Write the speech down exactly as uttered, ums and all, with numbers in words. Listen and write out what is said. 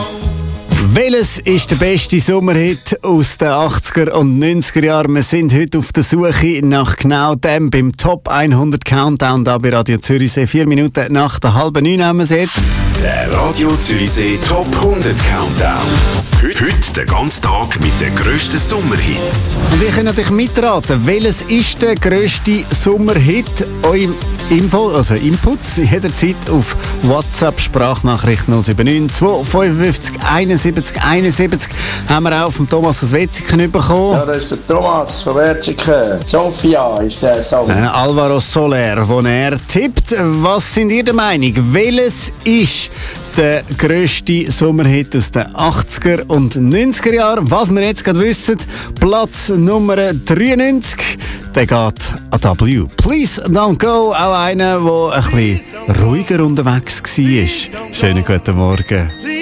Welches ist der beste Sommerhit aus den achtziger und neunziger Jahren? Wir sind heute auf der Suche nach genau dem beim Top hundert Countdown da bei Radio Zürichsee. Vier Minuten nach der halben neun haben wir es jetzt. Der Radio Zürichsee Top hundert Countdown. Heute, heute den ganzen Tag mit den grössten Sommerhits. Und ihr könnt natürlich mitraten, welches ist der grösste Sommerhit? Eure Info, also Inputs jederzeit auf WhatsApp Sprachnachricht null sieben neun zwei fünf eins eins eins eins haben wir auch vom Thomas aus Wetzikon bekommen. Ja, das ist der Thomas von Wetzikon. Sofia ist der Song. Äh, Alvaro Soler, wo er tippt. Was sind ihr der Meinung? Welches ist der grösste Sommerhit aus den achtziger und neunziger Jahren? Was wir jetzt gerade wissen, Platz Nummer dreiundneunzig, der geht an W. Please Don't Go, auch einer, der ein bisschen ruhiger unterwegs war. Schönen guten Morgen.